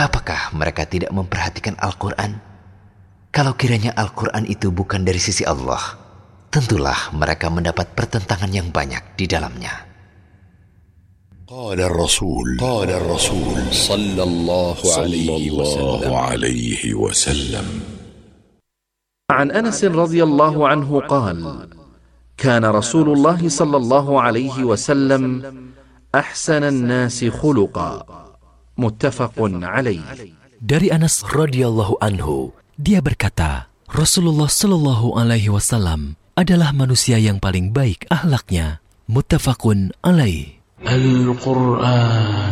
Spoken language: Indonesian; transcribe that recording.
Maka apakah mereka tidak memperhatikan Al-Quran? Kalau kiranya Al-Quran itu bukan dari sisi Allah, tentulah mereka mendapat pertentangan yang banyak di dalamnya. قال الرسول صلى الله عليه وسلم عن أنس رضي الله عنه قال: كان رسول الله صلى الله عليه وسلم أحسن الناس خلقا. متفق عليه. Dari Anas radhiyallahu anhu, dia berkata, Rasulullah sallallahu alaihi wasallam adalah manusia yang paling baik akhlaknya. Muttafaqun alaih. Al-Quran